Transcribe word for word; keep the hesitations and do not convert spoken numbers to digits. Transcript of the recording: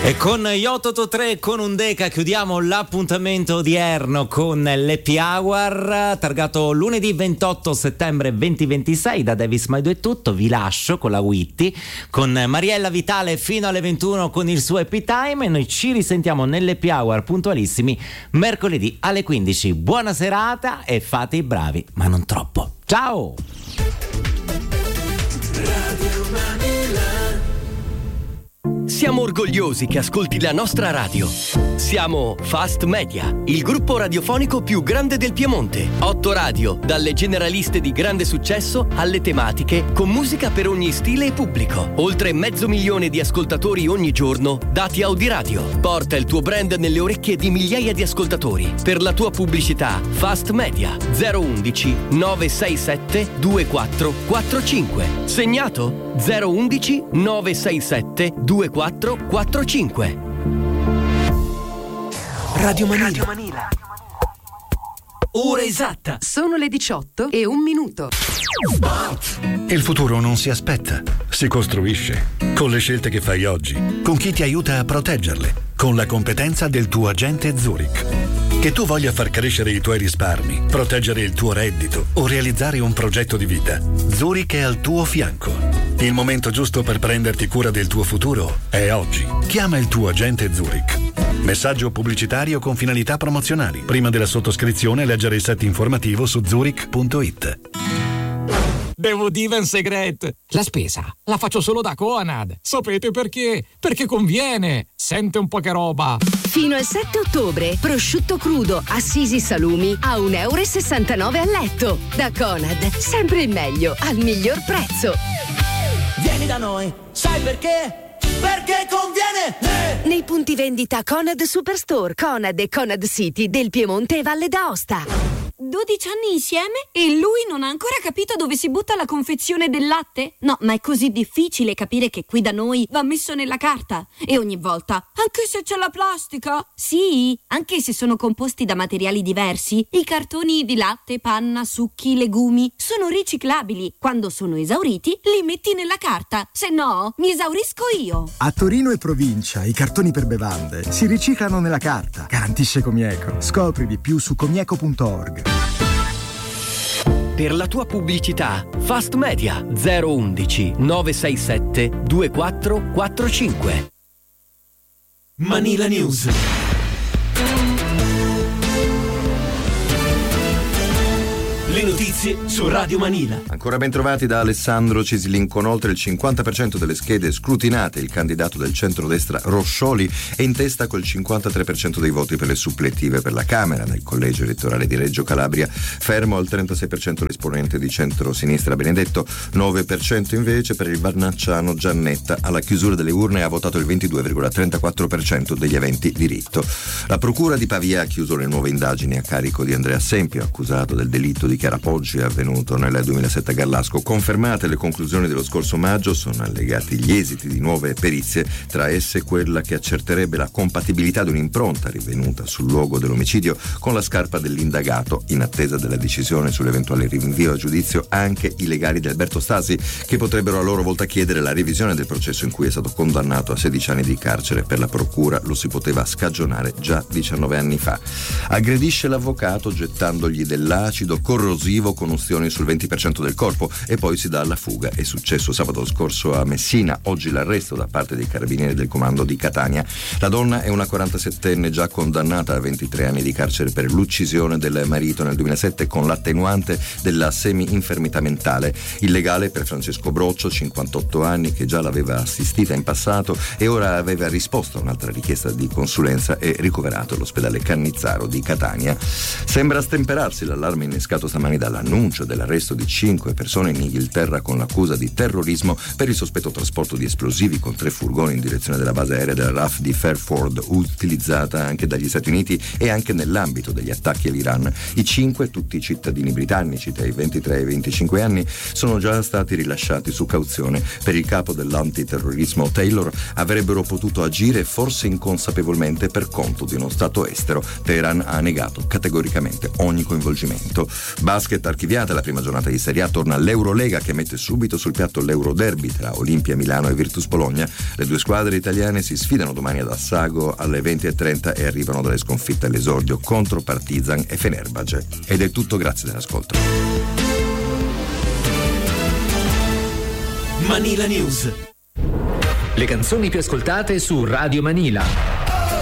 E con Yototo tre con un Deca chiudiamo l'appuntamento odierno con l'Happy Hour, targato lunedì ventotto settembre duemilaventisei. Da Davis Maido è tutto, vi lascio con la Witty, con Mariella Vitale fino alle ventuno con il suo Happy Time, e noi ci risentiamo nell'Happy Hour puntualissimi mercoledì alle quindici. Buona serata e fate i bravi, ma non troppo. Ciao! Siamo orgogliosi che ascolti la nostra radio. Siamo Fast Media, il gruppo radiofonico più grande del Piemonte. Otto radio, dalle generaliste di grande successo alle tematiche, con musica per ogni stile e pubblico. Oltre mezzo milione di ascoltatori ogni giorno, dati Audiradio. Porta il tuo brand nelle orecchie di migliaia di ascoltatori. Per la tua pubblicità, Fast Media zero undici nove sei sette due quattro quattro cinque. Segnato zero undici nove sei sette due quattro quattro cinque. Radio Manila. Radio Manila. Ora esatta. Sono le diciotto e un minuto. Il futuro non si aspetta, si costruisce. Con le scelte che fai oggi, con chi ti aiuta a proteggerle, con la competenza del tuo agente Zurich. Che tu voglia far crescere i tuoi risparmi, proteggere il tuo reddito o realizzare un progetto di vita, Zurich è al tuo fianco. Il momento giusto per prenderti cura del tuo futuro è oggi. Chiama il tuo agente Zurich. Messaggio pubblicitario con finalità promozionali. Prima della sottoscrizione leggere il set informativo su zurich punto it. Devo dire un segreto. La spesa la faccio solo da Conad. Sapete perché? Perché conviene. Sente un po' che roba. Fino al sette ottobre, prosciutto crudo, assisi salumi a un euro e sessantanove al letto. Da Conad, sempre il meglio, al miglior prezzo. Vieni da noi, sai perché? Perché conviene! Eh! Nei punti vendita Conad Superstore, Conad e Conad City del Piemonte e Valle d'Aosta. dodici anni insieme e lui non ha ancora capito dove si butta la confezione del latte? No, ma è così difficile capire che qui da noi va messo nella carta. E ogni volta, anche se c'è la plastica? Sì, anche se sono composti da materiali diversi, i cartoni di latte, panna, succhi, legumi sono riciclabili. Quando sono esauriti, li metti nella carta. Se no, mi esaurisco io. A Torino e provincia i cartoni per bevande si riciclano nella carta. Garantisce Comieco. Scopri di più su comieco punto org. Per la tua pubblicità, Fast Media zero undici nove sei sette due quattro quattro cinque. Manila News. Le notizie su Radio Manila. Ancora ben trovati da Alessandro Cislin. Con oltre il cinquanta per cento delle schede scrutinate, il candidato del centrodestra Roscioli è in testa col cinquantatré per cento dei voti per le suppletive per la Camera nel collegio elettorale di Reggio Calabria, fermo al trentasei per cento l'esponente di centrosinistra Benedetto, nove per cento invece per il barnacciano Giannetta. Alla chiusura delle urne ha votato il ventidue virgola trentaquattro per cento degli aventi diritto. La procura di Pavia ha chiuso le nuove indagini a carico di Andrea Sempio, accusato del delitto di Chiarapoggi avvenuto nel duemilasette a Gallasco. Confermate le conclusioni dello scorso maggio, sono allegati gli esiti di nuove perizie, tra esse quella che accerterebbe la compatibilità di un'impronta rinvenuta sul luogo dell'omicidio con la scarpa dell'indagato. In attesa della decisione sull'eventuale rinvio a giudizio anche i legali di Alberto Stasi, che potrebbero a loro volta chiedere la revisione del processo in cui è stato condannato a sedici anni di carcere. Per la procura lo si poteva scagionare già diciannove anni fa. Aggredisce l'avvocato gettandogli dell'acido corrosivo con ustioni sul venti per cento del corpo e poi si dà alla fuga. È successo sabato scorso a Messina, oggi l'arresto da parte dei carabinieri del comando di Catania. La donna è una quarantasettenne già condannata a ventitré anni di carcere per l'uccisione del marito nel duemilasette con l'attenuante della semi-infermità mentale. Illegale per Francesco Broccio, cinquantotto anni, che già l'aveva assistita in passato e ora aveva risposto a un'altra richiesta di consulenza e ricoverato all'ospedale Cannizzaro di Catania. Sembra stemperarsi l'allarme innescato stamani dall'annuncio dell'arresto di cinque persone in Inghilterra con l'accusa di terrorismo per il sospetto trasporto di esplosivi con tre furgoni in direzione della base aerea della R A F di Fairford, utilizzata anche dagli Stati Uniti e anche nell'ambito degli attacchi all'Iran. I cinque, tutti cittadini britannici tra i ventitré e i venticinque anni, sono già stati rilasciati su cauzione. Per il capo dell'antiterrorismo Taylor avrebbero potuto agire forse inconsapevolmente per conto di uno stato estero. Teheran ha negato categoricamente ogni coinvolgimento. Basket archiviata la prima giornata di Serie A, torna l'Eurolega che mette subito sul piatto l'Euro Derby tra Olimpia Milano e Virtus Bologna. Le due squadre italiane si sfidano domani ad Assago alle venti e trenta e arrivano dalle sconfitte all'esordio contro Partizan e Fenerbahce. Ed è tutto, grazie dell'ascolto. Manila News. Le canzoni più ascoltate su Radio Manila.